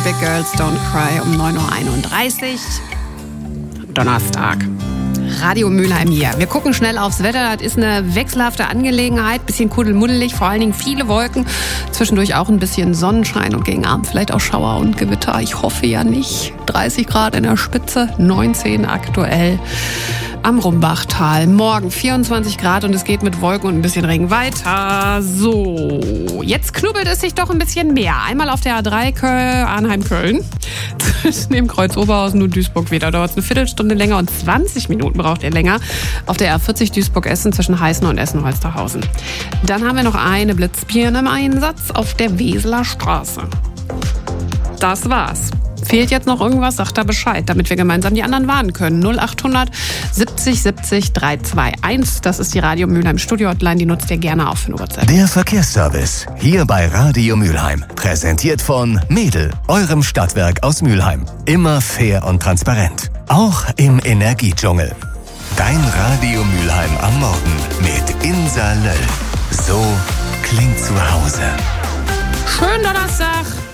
Big Girls Don't Cry um 9.31 Uhr. Donnerstag. Radio Mülheim hier. Wir gucken schnell aufs Wetter. Das ist eine wechselhafte Angelegenheit. Bisschen kuddelmuddelig, vor allen Dingen viele Wolken. Zwischendurch auch ein bisschen Sonnenschein und gegen Abend vielleicht auch Schauer und Gewitter. Ich hoffe ja nicht. 30 Grad in der Spitze, 19 aktuell am Rumbachtal. Morgen 24 Grad und es geht mit Wolken und ein bisschen Regen weiter. So, jetzt knubbelt es sich doch ein bisschen mehr. Einmal auf der A3 Arnheim-Köln. Zwischen dem Kreuz Oberhausen und Duisburg wieder. Dauert es eine Viertelstunde länger und 20 Minuten braucht ihr länger. Auf der R40 Duisburg-Essen zwischen Heißen und Essen-Holsterhausen. Dann haben wir noch eine Blitzbirne im Einsatz auf der Weseler Straße. Das war's. Fehlt jetzt noch irgendwas, sagt da Bescheid, damit wir gemeinsam die anderen warnen können. 0800 70 70 321. Das ist die Radio Mülheim Studio-Hotline, die nutzt ihr gerne auch für eine WhatsApp. Der Verkehrsservice, hier bei Radio Mülheim. Präsentiert von Mädel, eurem Stadtwerk aus Mülheim. Immer fair und transparent. Auch im Energiedschungel. Dein Radio Mülheim am Morgen mit Insa Löll. So klingt zu Hause. Schönen Donnerstag.